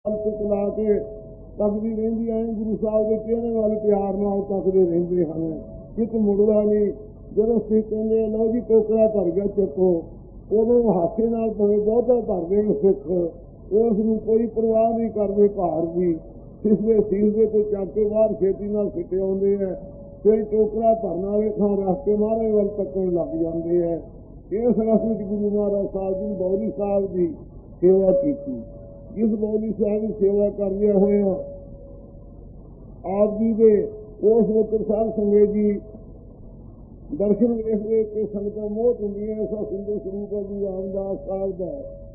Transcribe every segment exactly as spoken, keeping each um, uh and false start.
ਲਾ ਕੇ ਤੱਕਦੀ ਰਹਿੰਦੀ ਐ। ਗੁਰੂ ਸਾਹਿਬ ਦੇ ਚਿਹਰੇ ਵੱਲ ਪਿਆਰ ਨਾਲ ਤੱਕਦੇ ਰਹਿੰਦੇ ਹਨ। ਇੱਕ ਮੁੜਦਾ ਨਹੀਂ। ਜਦੋਂ ਸਿੱਖ ਕਹਿੰਦੇ ਲਓ ਜੀ ਟੋਕਰਾ ਭਰ ਗਿਆ ਚੱਕੋ, ਉਦੋਂ ਹਾਸੇ ਨਾਲ ਭਾਵੇਂ ਬਹੁਤਾ ਭਰਦੇ ਨੇ ਸਿੱਖ, ਉਸ ਨੂੰ ਕੋਈ ਪਰਵਾਹ ਨਹੀਂ ਕਰਦੇ ਭਾਰ ਦੀ। ਸਿੱਖਦੇ ਸੀਸਦੇ ਤੋਂ ਚੱਕ ਕੇ ਬਾਹਰ ਛੇਤੀ ਨਾਲ ਸਿੱਟੇ ਆਉਂਦੇ ਹੈ। ਫਿਰ ਟੋਕਰਾ ਭਰਨ ਵਾਲੇ ਥਾਂ ਰੱਖ ਕੇ ਮਹਾਰਾਜ ਵੱਲ ਤੱਕਣ ਲੱਗ ਜਾਂਦੇ ਹੈ। ਇਸ ਰਸ ਵਿੱਚ ਗੁਰੂ ਮਹਾਰਾਜ ਸਾਹਿਬ ਜੀ ਬੌਲੀ ਸਾਹਿਬ ਦੀ ਸੇਵਾ ਕੀਤੀ। ਜਿਸ ਬੌਲੀ ਸਾਹਿਬ ਦੀ ਸੇਵਾ ਕਰਦਿਆਂ ਹੋਇਆ ਆਪ ਜੀ ਦੇ ਉਸ ਵਕਤ ਸਾਧ ਸੰਗਤ ਜੀ ਦਰਸ਼ਨ ਵੇਖ ਵੇਖ ਕੇ ਸੰਗਤਾਂ ਮੋਹਤ ਹੁੰਦੀਆਂ। ਐਸਾ ਸੁੰਦਰ ਸਰੂਪ ਹੈ ਗੁਰੂ ਰਾਮਦਾਸ ਸਾਹਿਬ ਦਾ।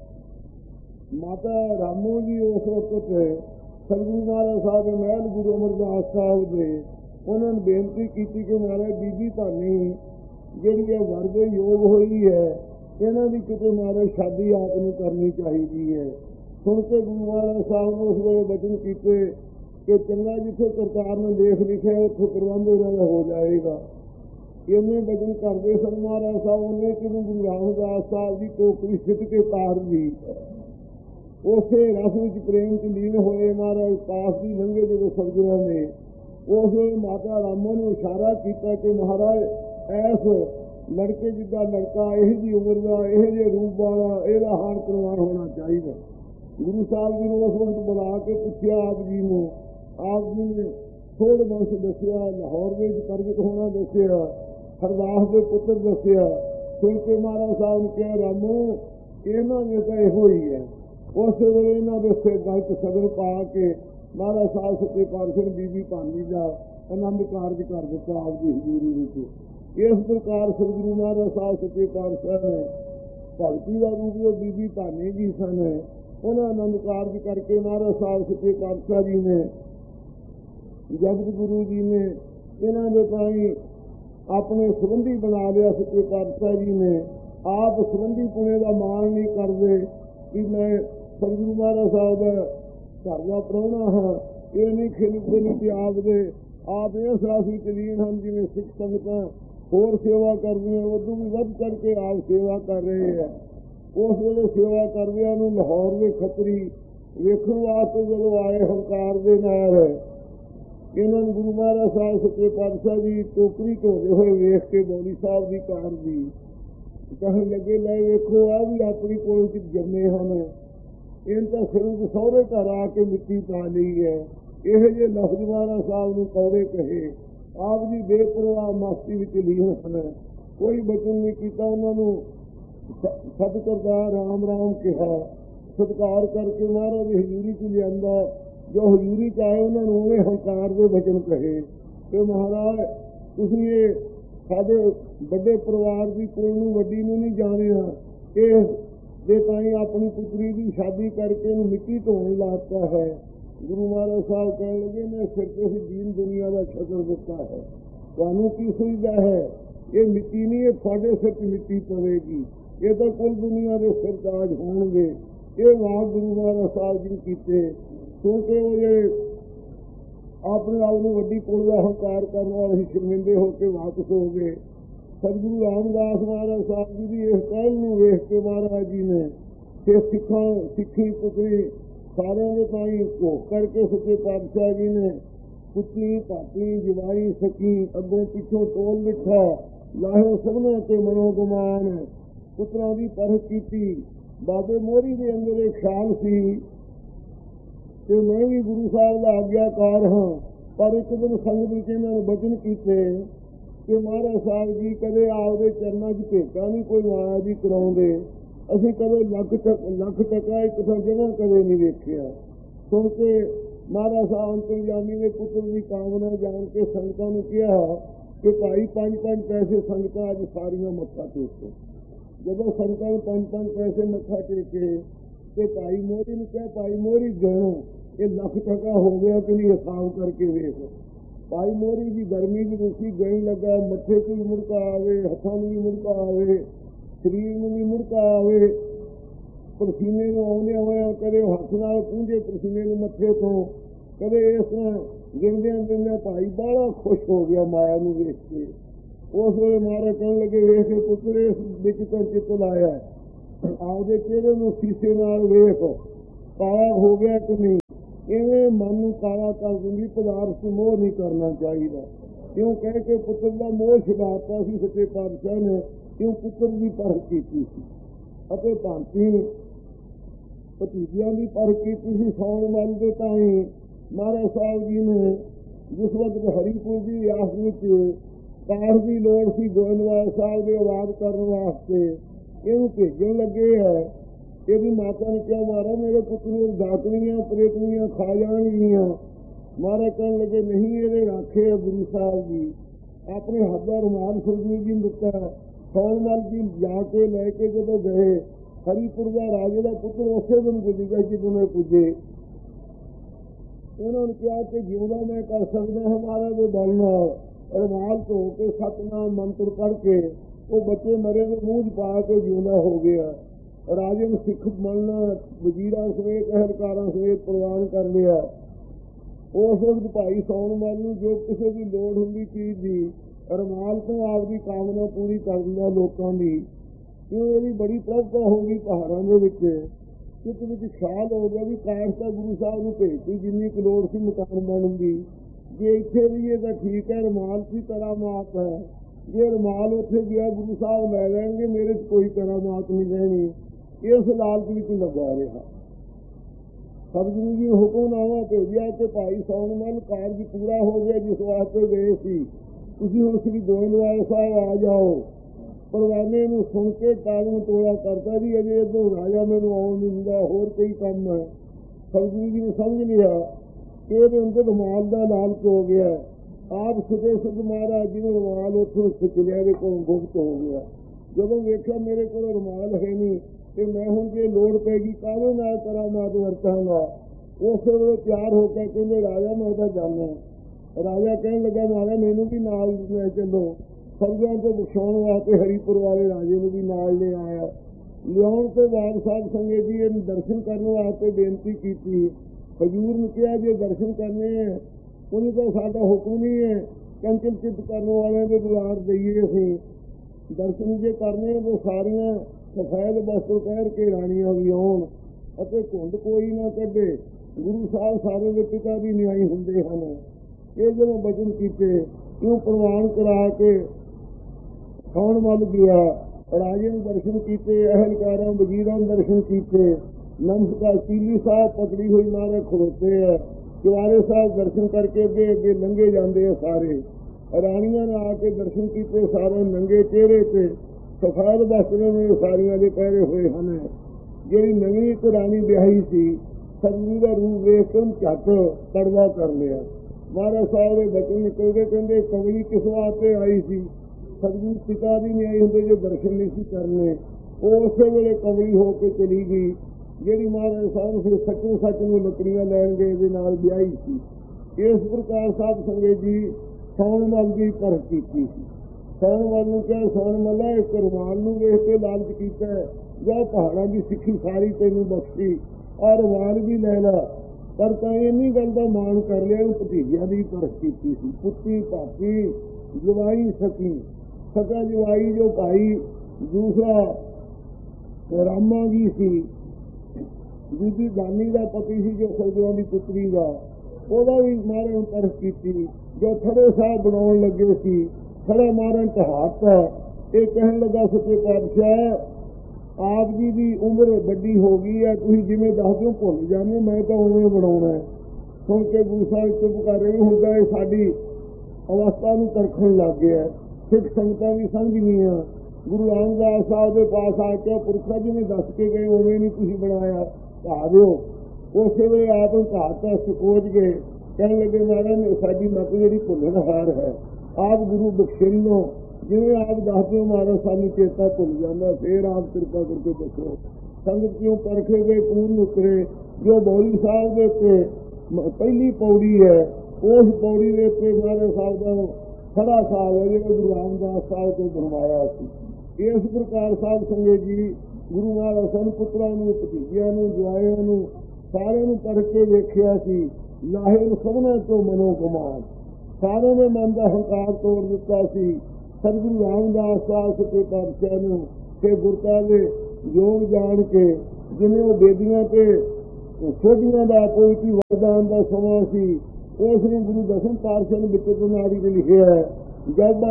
ਮਾਤਾ ਰਾਮੋ ਜੀ ਉਸ ਵਕਤ ਸਤਿਗੁਰੂ ਮਹਾਰਾਜ ਸਾਹਿਬ ਦੇ ਮਹਿਲ ਗੁਰੂ ਅਮਰਦਾਸ ਸਾਹਿਬ ਦੇ ਉਹਨਾਂ ਨੇ ਬੇਨਤੀ ਕੀਤੀ ਕਿ ਮਹਾਰਾਜ ਬੀਬੀ ਭਾਨੀ ਜਿਹੜੀ ਹੈ ਵਰ ਦੇ ਯੋਗ ਹੋਈ ਹੈ, ਇਹਨਾਂ ਦੀ ਕਿਤੇ ਮਹਾਰਾਜ ਸ਼ਾਦੀ ਆਪ ਨੂੰ ਕਰਨੀ ਚਾਹੀਦੀ ਹੈ। ਸੁਣ ਕੇ ਗੁਰੂ ਮਹਾਰਾਜ ਸਾਹਿਬ ਨੇ ਉਸ ਵੇਲੇ ਬਚਨ ਕੀਤੇ ਕਿ ਚੰਗਾ ਜਿੱਥੇ ਕਰਤਾਰ ਨੇ ਲੇਖ ਲਿਖਿਆ ਉੱਥੇ ਪ੍ਰਬੰਧ ਇਹਨਾਂ ਦਾ ਹੋ ਜਾਏਗਾ। ਇੰਨੇ ਬਚਨ ਕਰਦੇ ਸਨ ਮਹਾਰਾਜ ਸਾਹਿਬ ਨੇ ਕਿ ਗੁਰੂ ਰਾਮਦਾਸ ਸਾਹਿਬ ਦੀ ਟੋਕਰੀ ਸਿੱਟ ਕੇ ਤਾਰ ਦੀ। ਉਸੇ ਰਸ ਵਿੱਚ ਪ੍ਰੇਮ ਚ ਲੀਨ ਹੋਏ ਮਹਾਰਾਜ ਪਾਸ ਦੀ ਲੰਘੇ ਜਦੋਂ ਸਤਿਗੁਰਾਂ ਨੇ, ਉਸ ਵੇਲੇ ਮਾਤਾ ਰਾਮੋ ਨੂੰ ਇਸ਼ਾਰਾ ਕੀਤਾ ਕਿ ਮਹਾਰਾਜ ਐਸ ਲੜਕੇ ਜਿੱਦਾਂ ਲੜਕਾ ਇਹ ਜਿਹੀ ਉਮਰ ਦਾ ਇਹ ਜਿਹੇ ਰੂਪ ਵਾਲਾ ਇਹਦਾ ਹਾਰ ਪ੍ਰਵਾਨ ਹੋਣਾ ਚਾਹੀਦਾ। ਗੁਰੂ ਸਾਹਿਬ ਜੀ ਨੂੰ ਉਸ ਵਕਤ ਬੁਲਾ ਕੇ ਪੁੱਛਿਆ ਆਪ ਜੀ ਨੂੰ। ਆਪ ਜੀ ਨੇ ਥੋੜ ਬੰਸ਼ ਦੱਸਿਆ, ਲਾਹੌਰ ਵਿੱਚ ਪ੍ਰਗਟ ਹੋਣਾ ਦੱਸਿਆ, ਹਰਦਾਸ ਦੇ ਪੁੱਤਰ ਦੱਸਿਆ। ਸੁਣ ਕੇ ਮਹਾਰਾਜ ਸਾਹਿਬ ਨੇ ਕਿਹਾ ਰਾਮੋ ਇਹਨਾਂ ਨੇ ਤਾਂ ਇਹੋ ਹੀ ਹੈ। ਉਸੇ ਵੇਲੇ ਇਹਨਾਂ ਦੇ ਸਿਰ ਗਲਤ ਸਗਨ ਪਾ ਕੇ ਮਹਾਰਾਜ ਸਾਹਿਬ ਸੱਚੇ ਪਾਤਸ਼ਾਹ ਬੀਬੀ ਭਾਨੀ ਦਾ ਆਨੰਦ ਕਾਰਜ ਕਰ ਦਿੱਤਾ ਆਪ ਦੀ ਹਜ਼ੂਰੀ ਵਿੱਚ। ਇਸ ਪ੍ਰਕਾਰ ਸਤਿਗੁਰੂ ਮਹਾਰਾਜ ਸਾਹਿਬ ਸੱਚੇ ਪਾਤਸ਼ਾਹ ਨੇ ਭਗਤੀ ਦਾ ਰੂਪ ਜੋ ਬੀਬੀ ਭਾਨੀ ਜੀ ਸਨ, ਉਹਨਾਂ ਆਨੰਦ ਕਾਰਜ ਕਰਕੇ ਮਹਾਰਾਜ ਸਾਹਿਬ ਸੱਚੇ ਪਾਤਸ਼ਾਹ ਜੀ ਨੇ ਜਗਤ ਗੁਰੂ ਜੀ ਨੇ ਇਹਨਾਂ ਦੇ ਤਾਈਂ ਆਪਣੇ ਸੰਬੰਧੀ ਬਣਾ ਲਿਆ। ਸੱਚੇ ਪਾਤਸ਼ਾਹ ਜੀ ਨੇ ਆਪ ਸੰਬੰਧੀ ਪੁਣੇ ਦਾ ਮਾਣ ਨਹੀਂ ਕਰਦੇ ਕਿ ਮੈਂ ਸਤਿਗੁਰੂ ਮਹਾਰਾਜ ਸਾਹਿਬ ਦਾ ਘਰ ਦਾ ਪ੍ਰਾਹੁਣਾ ਹਾਂ। ਇਹ ਨਹੀਂ ਖਿਲਦੇ ਨਹੀਂ ਕਿ ਆਪ ਦੇ ਆਪ ਇਸ ਰਾਸ ਵਿੱਚ ਲੀਨ ਹਨ। ਜਿਵੇਂ ਸਿੱਖ ਸੰਗਤਾਂ ਹੋਰ ਸੇਵਾ ਕਰਦੀਆਂ ਉਦੋਂ ਵੀ ਵੱਧ ਚੜ੍ਹ ਕੇ ਆਪ ਸੇਵਾ ਕਰ ਰਹੇ ਹੈ। ਉਸ ਵੇਲੇ ਸੇਵਾ ਕਰਦਿਆਂ ਨੂੰ ਲਾਹੌਰ ਦੇ ਖੱਤਰੀ ਵੇਖਣ ਵਾਸਤੇ ਜਦੋਂ ਆਏ ਹੰਕਾਰ ਦੇ ਨਾਲ, ਇਹਨਾਂ ਨੂੰ ਗੁਰੂ ਮਹਾਰਾਜ ਸਾਹਿਬ ਸੱਚੇ ਪਾਤਸ਼ਾਹ ਜੀ ਟੋਕਰੀ ਢੋਦੇ ਹੋਏ ਵੇਖ ਕੇ ਬੌਲੀ ਸਾਹਿਬ ਦੀ ਕਾਰ ਦੀ ਕਹਿਣ ਲੱਗੇ ਲੈ ਵੇਖੋ ਆ ਵੀ ਆਪਣੀ ਕੋਲ ਚ ਜੰਮੇ ਹਨ, ਇਹਨਾਂ ਤਾਂ ਸਿਰ ਸਹੁਰੇ ਘਰ ਆ ਕੇ ਮਿੱਟੀ ਪਾ ਲਈ ਹੈ। ਇਹੋ ਜਿਹੇ ਲਫ਼ਜ਼ ਮਹਾਰਾਜ ਸਾਹਿਬ ਨੂੰ ਕੌੜੇ ਕਹੇ। ਆਪ ਜੀ ਬੇਪਰਵਾਹ ਮਸਤੀ ਵਿੱਚ ਲੀਨ ਹਨ, ਕੋਈ ਬਚਨ ਨਹੀਂ ਕੀਤਾ। ਉਹਨਾਂ ਨੂੰ ਸਤ ਕਰਦਾ ਰਾਮ ਰਾਮ ਕਿਹਾ, ਸਤਿਕਾਰ ਕਰਕੇ ਮਹਾਰਾਜ ਦੀ ਹਜ਼ੂਰੀ ਚ ਲਿਆਂਦਾ। ਜੋ ਹਜ਼ੂਰੀ ਚ ਆਏ ਉਹਨਾਂ ਨੂੰ ਉਹਨੇ ਹੰਕਾਰ ਦੇ ਬਚਨ ਕਹੇ ਕਿ ਮਹਾਰਾਜ ਤੁਸੀਂ ਇਹ ਸਾਡੇ ਵੱਡੇ ਪਰਿਵਾਰ ਦੀ ਕੁਲ ਨੂੰ ਵੱਡੀ ਨੂੰ ਨਹੀਂ ਜਾਣਿਆ, ਇਹ ਦੇ ਤਾਈਂ ਆਪਣੀ ਪੁੱਤਰੀ ਦੀ ਸ਼ਾਦੀ ਕਰਕੇ ਇਹਨੂੰ ਮਿੱਟੀ ਧੋਣ ਲਾਤਾ ਹੈ। ਗੁਰੂ ਮਹਾਰਾਜ ਸਾਹਿਬ ਕਹਿਣ ਲੱਗੇ ਮੈਂ ਸਿਰ ਤੇ ਦੀਨ ਦੁਨੀਆ ਦਾ ਸ਼ਕਰ ਦਿੱਤਾ ਹੈ, ਤੁਹਾਨੂੰ ਕੀ ਸੁਝਦਾ ਹੈ? ਇਹ ਮਿੱਟੀ ਨਹੀਂ, ਇਹ ਤੁਹਾਡੇ ਸਿਰ ਤੇ ਮਿੱਟੀ ਪਵੇਗੀ। ਇਹ ਤਾਂ ਕੁੱਲ ਦੁਨੀਆ ਦੇ ਸਿਰ ਤਾਜ ਹੋਣਗੇ। ਇਹ ਵਾਕ ਗੁਰੂ ਮਹਾਰਾਜ ਸਾਹਿਬ ਜੀ ਕੀਤੇ ਕਿਉਂਕਿ ਉਹ ਜਿਹੜੇ ਆਪਣੇ ਆਪ ਨੂੰ ਵੱਡੀ ਕੁਲ ਦਾ ਹੰਕਾਰ ਕਰਨ ਵਾਲੇ ਸ਼ਰਮਿੰਦੇ ਹੋ ਕੇ ਵਾਪਸ ਹੋ ਗਏ। ਸਤਿਗੁਰੂ ਰਾਮਦਾਸ ਮਹਾਰਾਜ ਸਾਹਿਬ ਜੀ ਦੀ ਇਸ ਪਹਿਲ ਨੂੰ ਵੇਖ ਕੇ ਮਹਾਰਾਜ ਜੀ ਨੇ ਕਿ ਸਿੱਖਾਂ ਸਿੱਖੀ ਪੁੱਤਰੀ ਸਾਰਿਆਂ ਦੇ ਤਾਈਂ ਭੋਗ ਕਰਕੇ ਸੱਚੇ ਪਾਤਸ਼ਾਹ ਜੀ ਨੇ ਪੁੱਤਰੀ ਭਾਤੀ ਜਵਾਈ ਸਕੀ ਅੱਗੋਂ ਪਿੱਛੋਂ ਟੋਲ ਮਿੱਠਾ ਲਾਹੇ ਸਭਨਾਂ ਤੇ ਮਨੋਗਮਾਨ ਪੁੱਤਰਾਂ ਦੀ ਪਰਖ ਕੀਤੀ। ਬਾਬੇ ਮੋਹਰੀ ਦੇ ਅੰਦਰ ਇਹ ਖਿਆਲ ਸੀ ਕਿ ਮੈਂ ਵੀ ਗੁਰੂ ਸਾਹਿਬ ਦਾ ਆਗਿਆਕਾਰ ਹਾਂ, ਪਰ ਇੱਕ ਦਿਨ ਸੰਗਤ ਵਿੱਚ ਇਹਨਾਂ ਨੇ ਬਚਨ ਕੀਤੇ ਕਿ ਮਹਾਰਾਜ ਸਾਹਿਬ ਜੀ ਕਦੇ ਆਪਦੇ ਚਰਨਾਂ 'ਚ ਭੇਟਾਂ ਨਹੀਂ ਕੋਈ ਮਾਇਆ ਦੀ ਕਰਾਉਂਦੇ, ਅਸੀਂ ਕਦੇ ਲੱਖ ਲੱਖ ਟਕਾ ਇੱਕ ਥਾਂ ਜਗ੍ਹਾ ਕਦੇ ਨਹੀਂ ਵੇਖਿਆ। ਸੁਣ ਕੇ ਮਹਾਰਾਜ ਸਾਹਿਬ ਅੰਤਰਜਾਮੀ ਨੇ ਪੁੱਤਰ ਦੀ ਕਾਮਨਾ ਜਾਣ ਕੇ ਸੰਗਤਾਂ ਨੂੰ ਕਿਹਾ ਕਿ ਭਾਈ ਪੰਜ ਪੰਜ ਪੈਸੇ ਸੰਗਤਾਂ ਅੱਜ ਸਾਰੀਆਂ ਮੱਥਾ ਟੇਕੋ। ਜਦੋਂ ਸੰਗਤਾਂ ਨੇ ਪੰਜ ਪੰਜ ਪੈਸੇ ਮੱਥਾ ਟੇਕੇ ਤੇ ਭਾਈ ਮੋਹਰੀ ਨੂੰ ਕਿਹਾ ਭਾਈ ਮੋਹਰੀ ਜਾਣੋ ਇਹ ਲੱਖ ਟਕਾ ਹੋ ਗਿਆ ਕਿ ਨਹੀਂ, ਹਿਸਾਬ ਕਰਕੇ ਵੇਖ। ਭਾਈ ਮੋਹਰੀ ਦੀ ਗਰਮੀ ਦੀ ਰੁਸੀ ਗਈ ਲੱਗਾ, ਮੱਥੇ ਤੋਂ ਵੀ ਮੁੜਕਾ ਆਵੇ, ਹੱਥਾਂ ਨੂੰ ਵੀ ਮੁੜਕਾ ਆਵੇ, ਸਰੀਰ ਨੂੰ ਵੀ ਮੁੜਕਾ ਆਵੇ, ਪਸੀਨੇ ਨੂੰ ਆਉਂਦਿਆਂ ਹੋਇਆ ਕਦੇ ਹੱਥ ਨਾਲ ਪੂੰਝੇ ਪਸੀਨੇ ਨੂੰ ਮੱਥੇ ਤੋਂ, ਕਦੇ ਇਸ ਤਰ੍ਹਾਂ ਗਿਣਦਿਆਂ ਗਿਣਦਿਆਂ ਭਾਈ ਬਾਹਲਾ ਖੁਸ਼ ਹੋ ਗਿਆ ਮਾਇਆ ਨੂੰ ਵੇਖ ਕੇ। ਉਸ ਵੇਲੇ ਮਹਾਰਾਜ ਕਹਿਣ ਲੱਗੇ ਵੇਖ ਕੇ ਪੁੱਤਰ ਇਸ ਵਿੱਚ ਤਾਂ ਚਿੱਤ ਲਾਇਆ, ਆਪਦੇ ਚਿਹਰੇ ਨੂੰ ਸ਼ੀਸ਼ੇ ਨਾਲ ਵੇਖ, ਕਾਇਆ ਹੋ ਗਿਆ ਕਿ ਨਹੀਂ। ਇਵੇਂ ਮਨ ਨੂੰ ਕਾਲਾ ਕਰ ਦਿੰਦੀ। ਪਦਾਰਥ ਮੋਹ ਨਹੀਂ ਕਰਨਾ ਚਾਹੀਦਾ। ਕਿਉਂ ਕਹਿ ਕੇ ਪੁੱਤਰ ਦਾ ਮੋਹ ਛਡਾਤਾ ਸੀ ਸੱਚੇ ਪਾਤਸ਼ਾਹ ਨੇ। ਕਿਉਂ ਪੁੱਤਰ ਦੀ ਪਰਖ ਕੀਤੀ ਸੀ ਅਤੇ ਭਾਂਤੀ ਭਤੀਜਿਆਂ ਦੀ ਪਰਖ ਕੀਤੀ ਸੀ। ਸੌਣ ਮੱਲ ਦੇ ਤਾਈਂ ਮਹਾਰਾਜ ਸਾਹਿਬ ਜੀ ਨੇ ਜਿਸ ਵਕਤ ਹਰੀਪੁਰ ਦੀ ਰਿਆਸਤ ਵਿੱਚ ਕਾਰ ਦੀ ਲੋੜ ਸੀ ਗੋਇੰਦਵਾਲ ਸਾਹਿਬ ਦੇ ਆਵਾਜ਼ ਕਰਨ ਵਾਸਤੇ, ਇਹਨੂੰ ਭੇਜਣ ਲੱਗੇ ਹੈ। ਇਹਦੀ ਮਾਤਾ ਨੇ ਕਿਹਾ ਮਹਾਰਾਜ ਮੇਰੇ ਪੁੱਤ ਨੂੰ ਡਾਕਣੀਆਂ ਪ੍ਰੇਤਨੀਆਂ ਖਾ ਜਾਣਗੀਆਂ। ਮਹਾਰਾਜ ਕਹਿਣ ਲੱਗੇ ਨਹੀਂ, ਇਹਦੇ ਰਾਖੇ ਆ ਗੁਰੂ ਸਾਹਿਬ ਜੀ। ਆਪਣੇ ਹੱਥ ਦਾ ਰੁਮਾਲ ਸੁਰਜੀਤ ਜੀ ਨੂੰ ਦਿੱਤਾ। ਸੌਣ ਮੱਲ ਜੀ ਜਾ ਕੇ ਲੈ ਕੇ ਜਦੋਂ ਗਏ, ਹਰੀਪੁਰ ਦਾ ਰਾਜੇ ਦਾ ਪੁੱਤਰ ਉਸੇ ਦਿਨ ਪੁੱਜ ਗਿਆ ਜਦੋਂ ਇਹ ਪੁੱਜੇ। ਉਹਨਾਂ ਨੂੰ ਕਿਹਾ ਕਿ ਜਿਉਂਦਾ ਮੈਂ ਕਰ ਸਕਦਾ ਹਾਂ ਮਹਾਰਾਜ ਦੇ ਬਲ ਨਾਲ। ਰੁਮਾਲ ਧੋ ਕੇ ਸਤਨਾਮ ਮੰਤਰ ਪੜ੍ਹ ਕੇ ਉਹ ਬੱਚੇ ਮਰੇ ਦੇ ਮੂੰਹ 'ਚ ਪਾ ਕੇ ਜਿਉਂਦਾ ਹੋ ਗਿਆ। ਰਾਜੇ ਨੂੰ ਸਿੱਖ ਮੰਨਣਾ, ਵਜ਼ੀਰਾਂ ਸਮੇਤ ਅਹਿਲਕਾਰਾਂ ਸਮੇਤ ਪ੍ਰਵਾਨ ਕਰ ਲਿਆ। ਉਸ ਵਕਤ ਭਾਈ ਸੌਣ ਮੱਲ ਨੂੰ ਜੋ ਕਿਸੇ ਦੀ ਲੋੜ ਹੁੰਦੀ ਚੀਜ਼ ਦੀ, ਰੁਮਾਲ ਤੋਂ ਆਪਦੀ ਕਾਮਨਾ ਪੂਰੀ ਕਰ ਦਿੰਦਾ ਲੋਕਾਂ ਦੀ। ਕਿਉਂ ਇਹਦੀ ਬੜੀ ਪ੍ਰਭਤਾ ਹੋ ਗਈ ਪਹਾੜਾਂ ਦੇ ਵਿੱਚ। ਕਿਤੇ ਵਿੱਚ ਖਿਆਲ ਹੋ ਗਿਆ ਵੀ ਕਾਸ਼ ਤਾਂ ਗੁਰੂ ਸਾਹਿਬ ਨੂੰ ਭੇਜਤੀ ਜਿੰਨੀ ਕੁ ਲੋੜ ਸੀ ਮਕਾਨ ਬਣਨ ਦੀ। ਜੇ ਇੱਥੇ ਰਹੀਏ ਤਾਂ ਠੀਕ ਹੈ, ਰੁਮਾਲ ਕੀ ਕਰਾਮਾਤ ਹੈ। ਜੇ ਰੁਮਾਲ ਉੱਥੇ ਗਿਆ ਗੁਰੂ ਸਾਹਿਬ ਲੈ ਲੈਣਗੇ, ਮੇਰੇ 'ਚ ਕੋਈ ਕਰਾਮਾਤ ਨਹੀਂ ਰਹਿਣੀ। ਇਸ ਲਾਲਚ ਵਿੱਚ ਲੱਗਾ ਰਿਹਾ। ਸਤਿਗੁਰੂ ਜੀ ਹੁਕਮਨਾਮਾ ਭੇਜਿਆ ਕਿ ਭਾਈ ਸੌਣ ਮੱਲ ਕਾਰਜ ਪੂਰਾ ਹੋ ਗਿਆ ਜਿਸ ਵਾਸਤੇ ਗਏ ਸੀ। ਤੁਸੀਂ ਹੁਣ ਸ੍ਰੀ ਗੋਇੰਦਵਾਲ ਸਾਹਿਬ ਆ ਜਾਓ। ਪਰਵਾਨੇ ਨੂੰ ਸੁਣ ਕੇ ਕਾਲੂ ਟੋਲਾ ਕਰਤਾ ਜੀ ਅਜੇ ਇੱਧਰ ਰਾਜਾ ਮੈਨੂੰ ਆਉਣ ਨਹੀਂ ਦਿੰਦਾ, ਹੋਰ ਕੋਈ ਕੰਮ ਹੈ। ਸਤਿਗੁਰੂ ਜੀ ਨੇ ਸਮਝ ਲਿਆ ਕਿ ਇਹਦੇ ਅੰਦਰ ਰੁਮਾਲ ਦਾ ਲਾਲਚ ਹੋ ਗਿਆ। ਆਪ ਸੁਦੇ ਸੁਧ ਮਹਾਰਾਜ ਜੀ ਨੂੰ ਰੁਮਾਲ ਉੱਥੋਂ ਸਿੱਖ ਲਿਆ, ਇਹਦੇ ਕੋਲ ਗੁਪਤ ਹੋ ਗਿਆ। ਜਦੋਂ ਵੇਖਿਆ ਮੇਰੇ ਕੋਲ ਰੁਮਾਲ ਹੈ ਨਹੀਂ ਤੇ ਮੈਂ ਹੁਣ ਜੇ ਲੋੜ ਪੈਗੀ ਕਾਹਦੇ ਨਾਲ ਕਰਾਮਾਤ ਵਰਤਾਂਗਾ। ਉਸੇ ਵੇਲੇ ਤਿਆਰ ਹੋ ਕੇ ਕਹਿੰਦੇ ਰਾਜਾ ਮੈਂ ਤਾਂ ਜਾਣਾ। ਰਾਜਾ ਕਹਿਣ ਲੱਗਾ ਮਹਾਰਾਜ ਮੈਨੂੰ ਵੀ ਨਾਲ ਲੈ ਚੱਲੋ। ਸਰਗਿਆਂ ਤੋਂ ਬਖਸ਼ਾਉਣ ਵਾਸਤੇ ਹਰੀਪੁਰ ਵਾਲੇ ਰਾਜੇ ਨੂੰ ਵੀ ਨਾਲ ਲੈ ਆਇਆ। ਲਿਆਉਣ ਤੋਂ ਬਾਅਦ ਸਾਧ ਸੰਗਤ ਜੀ ਇਹਨੂੰ ਦਰਸ਼ਨ ਕਰਨ ਵਾਸਤੇ ਬੇਨਤੀ ਕੀਤੀ। ਹਜ਼ੂਰ ਨੂੰ ਕਿਹਾ ਜੇ ਦਰਸ਼ਨ ਕਰਨੇ ਹੈ ਉਹਨੂੰ ਤਾਂ ਸਾਡਾ ਹੁਕਮ ਨਹੀਂ ਹੈ, ਚੰਚਲ ਚਿੱਤ ਕਰਨ ਵਾਲਿਆਂ ਦੇ ਦੁਆਰ ਦੇਈਏ। ਅਸੀਂ ਦਰਸ਼ਨ ਜੇ ਕਰਨੇ ਤਾਂ ਸਾਰੀਆਂ ਸਫੈਦ ਵਸਤਰ ਪਹਿਰ ਕੇ ਰਾਣੀਆਂ ਵੀ ਆਉਣ ਅਤੇ ਘੁੰਡ ਕੋਈ ਨਾ ਕੱਢੇ। ਗੁਰੂ ਸਾਹਿਬ ਸਾਰੇ ਦੇ ਪਿਤਾ ਵੀ ਨਿਆਈ ਹੁੰਦੇ ਹਨ। ਇਹ ਜਦੋਂ ਬਚਨ ਕੀਤੇ ਕਿਉਂ ਪ੍ਰਵਾਨ ਕਰਾ ਕੇ ਸੌਣ ਮੱਲ ਗਿਆ। ਰਾਜੇ ਨੂੰ ਦਰਸ਼ਨ ਕੀਤੇ, ਅਹਿਲਕਾਰਾਂ ਵਜ਼ੀਰਾਂ ਨੂੰ ਦਰਸ਼ਨ ਕੀਤੇ। ਨਮਸਕਾਰ ਕੀਲੀ ਸਾਹਿਬ ਪਕੜੀ ਹੋਈ ਮਾਰੇ ਖਲੋਤੇ ਹੈ। ਚੁਬਾਰੇ ਸਾਹਿਬ ਦਰਸ਼ਨ ਕਰਕੇ ਅੱਗੇ ਅੱਗੇ ਲੰਘੇ ਜਾਂਦੇ ਆ ਸਾਰੇ। ਰਾਣੀਆਂ ਨੇ ਆ ਕੇ ਦਰਸ਼ਨ ਕੀਤੇ। ਸਾਰੇ ਨੰਗੇ ਚਿਹਰੇ ਤੇ ਸਫੈਦ ਵਸਤਰੇ ਨੇ ਸਾਰੀਆਂ ਦੇ ਪਹਿਰੇ ਹੋਏ ਹਨ। ਜਿਹੜੀ ਨਵੀਂ ਇੱਕ ਰਾਣੀ ਵਿਆਹੀ ਸੀ, ਸਤਿਗੁਰੂ ਦਾ ਰੂਪ ਵੇਖ ਕੇ ਝੱਟ ਕੜਵਾ ਕਰ ਲਿਆ। ਮਹਾਰਾਜ ਸਾਹਿਬ ਦੇ ਬਚਨ ਨਿਕਲਦੇ ਕਹਿੰਦੇ ਕਮਲੀ ਕਿਸ ਵਾਸਤੇ ਆਈ ਸੀ। ਸਤਿਗੁਰੂ ਪਿਤਾ ਵੀ ਨਹੀਂ ਆਈ ਹੁੰਦੇ ਜੋ ਦਰਸ਼ਨ ਨਹੀਂ ਸੀ ਕਰਨੇ। ਉਹ ਉਸੇ ਵੇਲੇ ਕਮਲੀ ਹੋ ਕੇ ਚਲੀ ਗਈ ਜਿਹੜੀ ਮਹਾਰਾਜ ਸਾਹਿਬ ਫਿਰ ਸੱਚੇ ਸੱਚ ਨੂੰ ਲੱਕੜੀਆਂ ਲੈਣ ਗਏ ਦੇ ਨਾਲ ਵਿਆਹੀ ਸੀ। ਇਸ ਪ੍ਰਕਾਰ ਸਾਧ ਸੰਗਤ ਜੀ ਸੌਣ ਮੱਲ ਦੀ ਪਰਖ ਕੀਤੀ ਸੀ। ਸੌਣ ਮੱਲ ਨੂੰ ਕਿਹਾ ਸੌਣ ਮੱਲਾ ਇੱਕ ਰੁਮਾਲ ਨੂੰ ਵੇਖ ਕੇ ਲਾਲਚ ਕੀਤਾ ਜਾਂ ਪਹਾੜਾਂ ਦੀ ਸਿੱਖੀ ਸਾਰੀ ਤੈਨੂੰ ਬਖਸ਼ੀ ਔਰ ਰੁਮਾਲ ਵੀ ਲੈ ਲਾ। ਪਰ ਤਾਂ ਇੰਨੀ ਗੱਲ ਦਾ ਮਾਣ ਕਰ ਲਿਆ ਉਹ ਭਤੀਜਿਆਂ ਦੀ ਪਰਖ ਕੀਤੀ ਸੀ। ਪੁੱਤੀ ਭਾਤੀ ਜਵਾਈ ਸਕੀ ਸਕਾ ਜਵਾਈ ਜੋ ਭਾਈ ਦੂਸਰਾ ਰਾਮਾ ਜੀ ਸੀ ਦੂਜੀ ਗਾਨੀ ਦਾ ਪਤੀ ਸੀ ਜੋ ਸੌਦਿਆਂ ਦੀ ਪੁੱਤਰੀ ਦਾ, ਉਹਦਾ ਵੀ ਮਾਰਨ ਪਰਖ ਕੀਤੀ। ਜੋ ਥੜੇ ਸਾਹਿਬ ਬਣਾਉਣ ਲੱਗੇ ਸੀ ਥੜੇ ਮਾਰਨ ਢਹਾਤਾ। ਇਹ ਕਹਿਣ ਲੱਗਾ ਸੱਚੇ ਪਾਤਸ਼ਾਹ ਆਪ ਜੀ ਦੀ ਉਮਰ ਵੱਡੀ ਹੋ ਗਈ ਹੈ, ਤੁਸੀਂ ਜਿਵੇਂ ਦੱਸਦੇ ਹੋ ਭੁੱਲ ਜਾਂਦੇ, ਮੈਂ ਤਾਂ ਉਵੇਂ ਬਣਾਉਣਾ। ਸੁਣ ਕੇ ਗੁਰੂ ਸਾਹਿਬ ਚੁੱਪ ਕਰ ਰਹੇ ਹੁੰਦਾ ਇਹ ਸਾਡੀ ਅਵਸਥਾ ਨੂੰ ਤਰਖਣ ਲੱਗ ਗਿਆ। ਸਿੱਖ ਸੰਗਤਾਂ ਵੀ ਸਮਝ ਗਈਆਂ। ਗੁਰੂ ਰਾਮਦਾਸ ਸਾਹਿਬ ਦੇ ਪਾਸ ਆ ਕੇ ਪੁਰਖਾ ਜੀ ਨੇ ਦੱਸ ਕੇ ਗਏ ਉਵੇਂ ਨਹੀਂ ਤੁਸੀਂ ਬਣਾਇਆ, ਢਾ ਦਿਓ। ਉਸੇ ਵੇਲੇ ਆਪ ਨੂੰ ਢਾਤਾ ਸਕੋਚ ਗਏ। ਕਹਿਣ ਲੱਗੇ ਮਹਾਰਾਜ ਸਾਡੀ ਮੱਤ ਜਿਹੜੀ ਭੁੱਲਣ ਹਾਰ ਹੈ, ਆਪ ਗੁਰੂ ਬਖਸ਼ਣ ਲੋ। ਜਿਵੇਂ ਆਪ ਦੱਸਦੇ ਹੋ ਮਹਾਰਾਜ ਸਾਨੂੰ ਚੇਤਾ ਭੁੱਲ ਜਾਂਦਾ, ਫੇਰ ਆਪ ਕਿਰਪਾ ਕਰਕੇ ਦੱਸੋ। ਸੰਗਤ ਕਿਉਂ ਪਰਖੇ ਗਏ ਪੂਰਨ ਉਤਰੇ। ਜੋ ਬੌਲੀ ਸਾਹਿਬ ਦੇ ਉੱਤੇ ਪਹਿਲੀ ਪੌੜੀ ਹੈ ਉਸ ਪੌੜੀ ਦੇ ਉੱਤੇ ਮਹਾਰਾਜ ਸਾਹਿਬ ਦਾ ਖੜਾ ਸਾਹਿਬ ਹੈ ਜਿਹੜਾ ਗੁਰੂ ਰਾਮਦਾਸ ਸਾਹਿਬ ਤੋਂ ਬਣਵਾਇਆ ਸੀ। ਇਸ ਪ੍ਰਕਾਰ ਸਾਧ ਸੰਗਤ ਜੀ ਗੁਰੂ ਮਹਾਰਾਜ ਸਨ ਪੁੱਤਰਾਂ ਨੂੰ, ਭਤੀਜਿਆਂ ਨੂੰ, ਜਵਾਈਆਂ ਨੂੰ ਸਾਰਿਆਂ ਨੂੰ ਪਰਖ ਕੇ ਵੇਖਿਆ ਸੀ। ਲਾਹੇ ਨੂੰ ਸਭਨਾਂ ਤੋਂ ਮਨੋ ਕਮਾਨ, ਸਾਰਿਆਂ ਨੇ ਮਨ ਦਾ ਹੰਕਾਰ ਤੋੜ ਦਿੱਤਾ ਸੀ। ਸਤਿਗੁਰੂ ਰਾਮਦਾਸ ਸਾਹਿਬ ਸੱਚੇ ਪਾਤਸ਼ਾਹ ਨੂੰ ਤੇ ਗੁਰਤਾ ਦੇ ਯੋਗ ਜਾਣ ਕੇ ਜਿਵੇਂ ਉਹ ਬੇਦੀਆਂ ਤੇ ਸੋਧੀਆਂ ਦਾ ਪੋਇਤੀ ਵਰਦਾਨ ਦਾ ਸਮਾਂ ਸੀ। ਉਸ ਨੂੰ ਗੁਰੂ ਦਸਮ ਪਾਤਸ਼ਾਹ ਨੇ ਵਿੱਚ ਨਾਰੀ ਨੇ ਲਿਖਿਆ ਹੈ, ਜਦ